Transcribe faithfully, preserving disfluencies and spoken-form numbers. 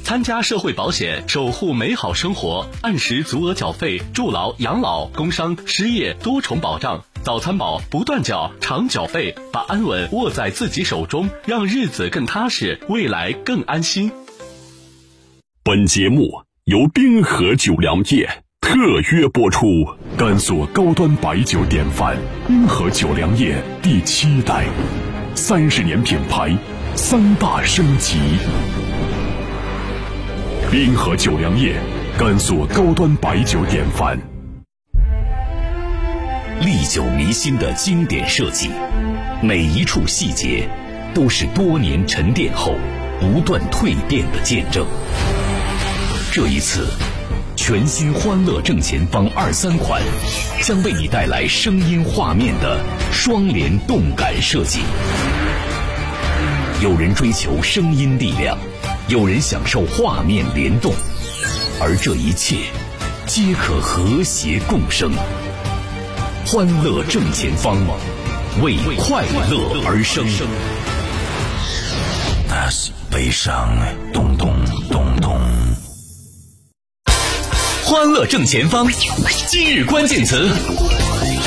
参加社会保险，守护美好生活，按时足额缴费，助老、养老、工伤、失业多重保障。早餐宝不断缴，常缴费，把安稳握在自己手中，让日子更踏实，未来更安心。 本节目由滨河酒粮业特约播出，甘肃高端白酒典范滨河酒粮业第七代，三十年品牌，三大升级。滨河酒粮业，甘肃高端白酒典范。 历久弥新的经典设计，每一处细节都是多年沉淀后不断蜕变的见证。这一次，全新欢乐正前方二三款将为你带来声音画面的双联动感设计。有人追求声音力量，有人享受画面联动，而这一切皆可和谐共生。欢乐正前方，为快乐而生。 那是悲伤，咚咚咚咚。 欢乐正前方，今日关键词